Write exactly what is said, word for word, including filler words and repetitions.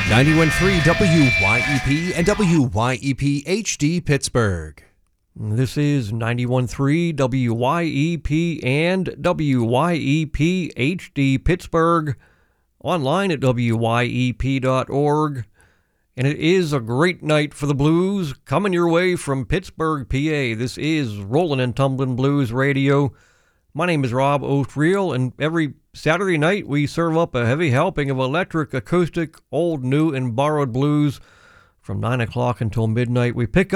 ninety-one point three W Y E P and W Y E P H D Pittsburgh. This is ninety-one point three W Y E P and W Y E P H D Pittsburgh, online at W Y E P dot org. And it is a great night for the blues coming your way from Pittsburgh, P A. This is Rollin' and Tumblin' Blues Radio. My name is Rob Othriel, and every Saturday night we serve up a heavy helping of electric, acoustic, old, new, and borrowed blues. From nine o'clock until midnight, we pick